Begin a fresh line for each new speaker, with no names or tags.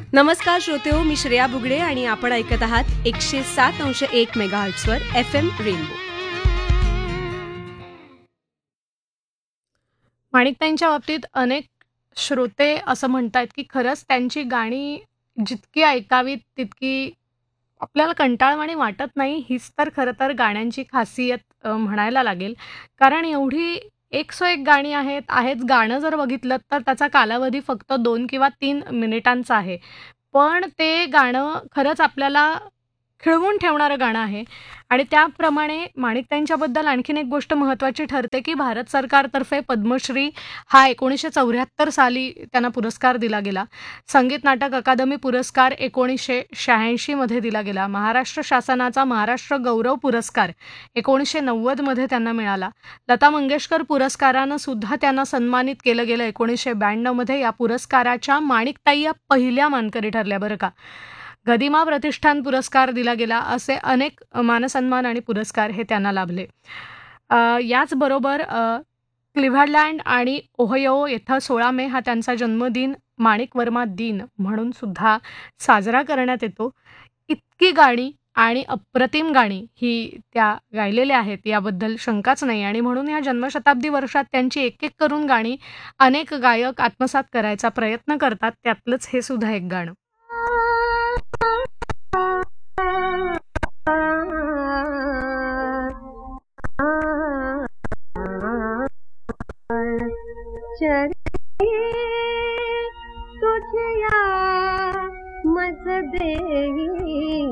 नमस्कार श्रोतेहो, मी श्रेया बुगडे आणि आपण ऐकत आहात 107.1 मेगाहर्ट्झवर FM रेनबो.
माणिकताईंच्या बाबतीत अनेक श्रोते असं म्हणतायत, की खरंच त्यांची गाणी जितकी ऐकावीत तितकी आपल्याला कंटाळवाणी वाटत नाही. हीच तर खरं तर गाण्यांची खासियत म्हणायला लागेल. कारण एवढी एकसोएक गाणी आहेत. गाणं जर बघितलं तर त्याचा कालावधी फक्त 2 किंवा 3 मिनिटांचा आहे. पण ते गाणं खरंच आपल्याला खिळवून ठेवणारं गाणं आहे आणि त्याप्रमाणे माणिकताईंच्याबद्दल आणखीन एक गोष्ट महत्त्वाची ठरते, की भारत सरकारतर्फे पद्मश्री हा 1974 साली त्यांना पुरस्कार दिला गेला. संगीत नाटक अकादमी पुरस्कार 1986 मध्ये दिला गेला. महाराष्ट्र शासनाचा महाराष्ट्र गौरव पुरस्कार 1990 मध्ये त्यांना मिळाला. लता मंगेशकर पुरस्कारानं सुद्धा त्यांना सन्मानित केलं गेलं 1992 मध्ये. या पुरस्काराच्या माणिकताई या पहिल्या मानकरी ठरल्या बरं का. गदिमा प्रतिष्ठान पुरस्कार दिला गेला. असे अनेक मानसन्मान आणि पुरस्कार हे त्यांना लाभले. याचबरोबर क्लिव्हलँड आणि ओहायो येथे 16 मे हा त्यांचा जन्मदिन माणिक वर्मा दिन म्हणून सुद्धा साजरा करण्यात येतो. इतकी गाणी आणि अप्रतिम गाणी ही त्या गायलेल्या आहेत याबद्दल शंकाच नाही आणि म्हणून या जन्मशताब्दी वर्षात त्यांची एक एक करून गाणी अनेक गायक आत्मसात करायचा प्रयत्न करतात. त्यातलंच हे सुद्धा एक गाणं.
तुझ्या मज देई